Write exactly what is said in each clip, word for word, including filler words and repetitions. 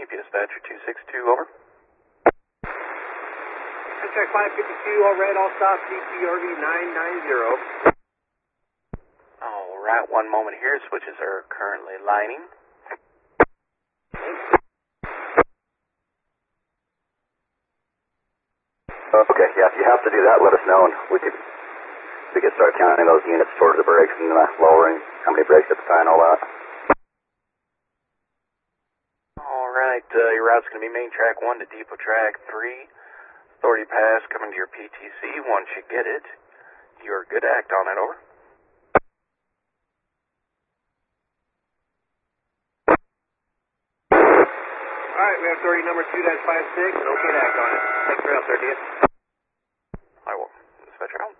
dispatcher two six two, over. Check five fifty-two, all red, all stop, C T R V nine nine zero. Alright, one moment here, switches are currently lining. Okay, yeah, if you have to do that, let us know, and we could, we could start counting those units towards the brakes and uh, lowering how many brakes at the time and all that. Alright, uh, your route's going to be main track one to depot track three. Authority pass coming to your P T C. Once you get it, you're good to act on it, over. Alright, we have authority number two dash five six, and okay to act on it. Thanks for help there, D S. I will. Dispatcher out.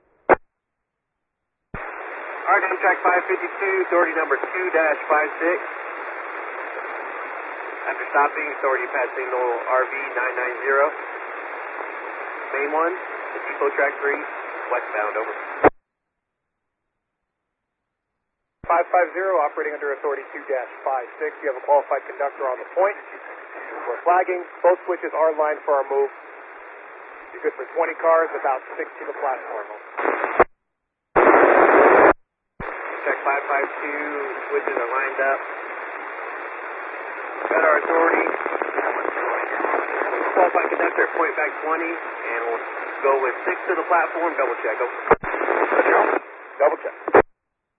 Alright, contract five fifty-two, authority number two dash five six. After stopping, authority pass signal R V nine nine zero. Main one, the depot track three, westbound, over. five five zero, operating under authority two dash five six. You have a qualified conductor on the point. We're flagging. Both switches are lined for our move. You're good for twenty cars, about six to the platform. Check five five two, switches are lined up. Got our authority. Qualified conductor, point back twenty, and we'll go with six to the platform, double check, over. Double check.